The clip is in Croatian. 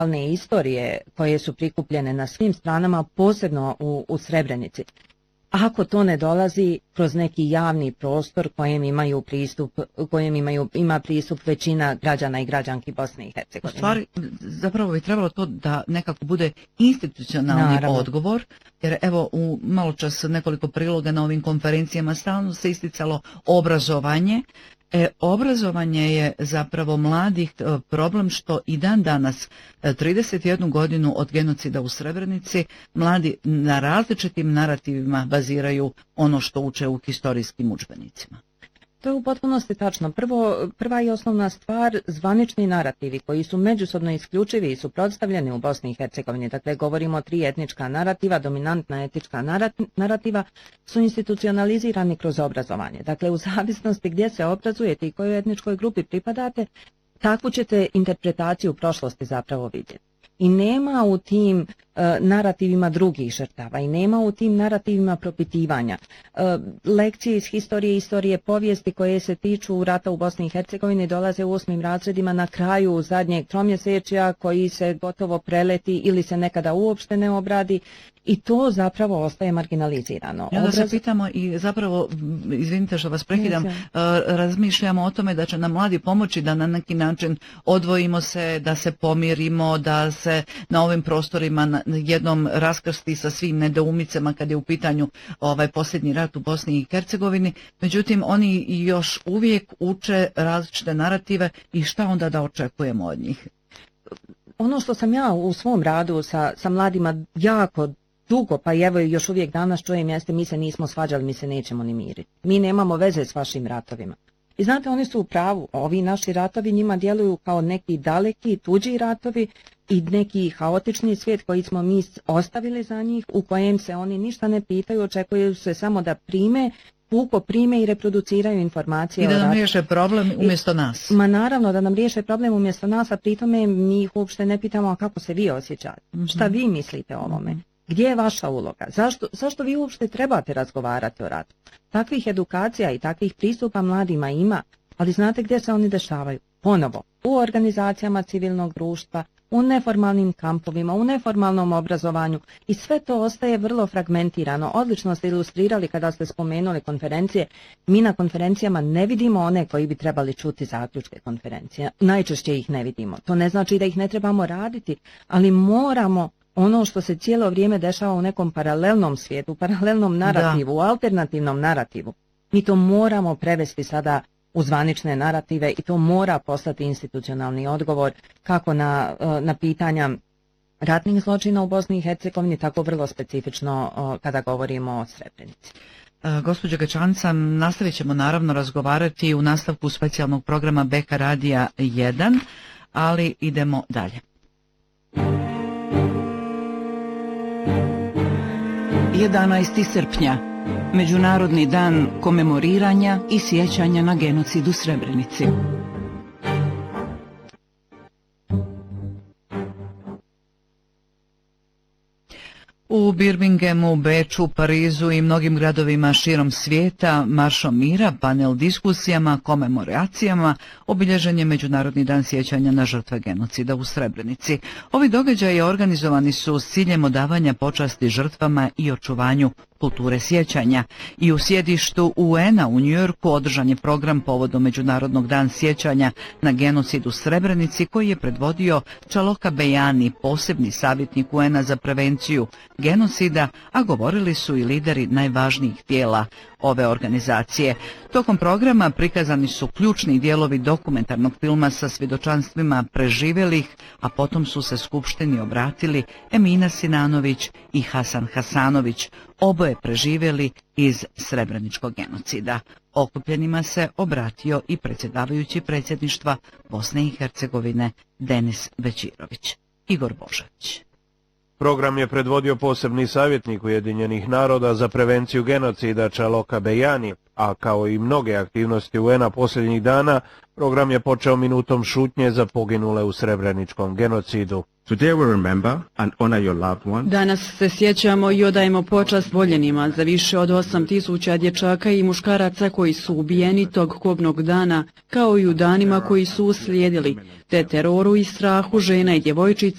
istorije koje su prikupljene na svim stranama, posebno u Srebrenici, ako to ne dolazi kroz neki javni prostor kojem ima pristup većina građana i građanki Bosne i Hercegovine. U stvari, zapravo bi trebalo to da nekako bude institucionalni odgovor, jer evo u maločas nekoliko priloga na ovim konferencijama stalno se isticalo obrazovanje. Obrazovanje je zapravo mladih problem što i dan danas, 31 godinu od genocida u Srebrenici, mladi na različitim narativima baziraju ono što uče u historijskim udžbenicima. To je u potpunosti tačno. Prva i osnovna stvar, zvanični narativi koji su međusobno isključivi i su predstavljeni u Bosni i Hercegovini. Dakle, govorimo o 3 etnička narativa, dominantna etnička narativa su institucionalizirani kroz obrazovanje. Dakle, u zavisnosti gdje se obrazujete i kojoj etničkoj grupi pripadate, takvu ćete interpretaciju prošlosti zapravo vidjeti. I nema u tim narativima drugih žrtava i nema u tim narativima propitivanja. Lekcije iz istorije povijesti koje se tiču rata u Bosni i Hercegovini dolaze u 8. razredima na kraju zadnjeg tromjesečja koji se gotovo preleti ili se nekada uopšte ne obradi i to zapravo ostaje marginalizirano. I onda se pitamo i zapravo, izvinite što vas prekidam, razmišljamo o tome da će nam mladi pomoći da na neki način odvojimo se, da se pomirimo, da se na ovim prostorima jednom raskrsti sa svim nedoumicama kad je u pitanju posljednji rat u Bosni i Hercegovini. Međutim, oni još uvijek uče različite narative i šta onda da očekujemo od njih? Ono što sam ja u svom radu sa mladima jako dugo, pa evo još uvijek danas čujem jeste mi se nismo svađali, mi se nećemo ni miriti. Mi nemamo veze s vašim ratovima. I znate, oni su u pravu, ovi naši ratovi njima djeluju kao neki daleki, tuđi ratovi i neki haotični svijet koji smo mi ostavili za njih, u kojem se oni ništa ne pitaju, očekuju se samo da puko prime i reproduciraju informacije. I da nam riješe problem umjesto nas. Ma naravno da nam riješe problem umjesto nas, a pritome mi ih uopšte ne pitamo a kako se vi osjećate, šta vi mislite o ovome. Gdje je vaša uloga? Zašto vi uopšte trebate razgovarati o ratu? Takvih edukacija i takvih pristupa mladima ima, ali znate gdje se oni dešavaju? Ponovo, u organizacijama civilnog društva, u neformalnim kampovima, u neformalnom obrazovanju i sve to ostaje vrlo fragmentirano. Odlično ste ilustrirali kada ste spomenuli konferencije. Mi na konferencijama ne vidimo one koji bi trebali čuti zaključke konferencije. Najčešće ih ne vidimo. To ne znači da ih ne trebamo raditi, ali moramo ono što se cijelo vrijeme dešava u nekom paralelnom svijetu, paralelnom narativu, alternativnom narativu. Mi to moramo prevesti sada u zvanične narative i to mora postati institucionalni odgovor kako na pitanja ratnih zločina u Bosni i Hercegovini, tako vrlo specifično kada govorimo o Srebrenici. Gospođo Gačanica, nastavit ćemo naravno razgovarati u nastavku specijalnog programa BK Radija 1, ali idemo dalje. 11. srpnja, Međunarodni dan komemoriranja i sjećanja na genocid u Srebrenici. U Birminghamu, Beču, Parizu i mnogim gradovima širom svijeta maršom mira, panel diskusijama, komemoracijama obilježen je Međunarodni dan sjećanja na žrtve genocida u Srebrenici. Ovi događaji organizovani su s ciljem odavanja počasti žrtvama i očuvanju kulture sjećanja. I u sjedištu UN-a u Njujorku održan je program povodom Međunarodnog dan sjećanja na genocid u Srebrenici koji je predvodio Čaloka Bejani, posebni savjetnik UN-a za prevenciju genocida, a govorili su i lideri najvažnijih tijela ove organizacije. Tokom programa prikazani su ključni dijelovi dokumentarnog filma sa svjedočanstvima preživjelih, a potom su se skupštini obratili Emina Sinanović i Hasan Hasanović, oboje preživjeli iz Srebreničkog genocida. Okupljenima se obratio i predsjedavajući predsjedništva Bosne i Hercegovine Denis Bećirović. Igor Božović. Program je predvodio posebni savjetnik Ujedinjenih naroda za prevenciju genocida Čaloka Bejani, a kao i mnoge aktivnosti UN-a posljednjih dana, program je počeo minutom šutnje za poginule u Srebreničkom genocidu. Danas se sjećamo i odajemo počast voljenima za više od 8.000 dječaka i muškaraca koji su ubijeni tog kobnog dana, kao i u danima koji su uslijedili, te teroru i strahu žena i djevojčica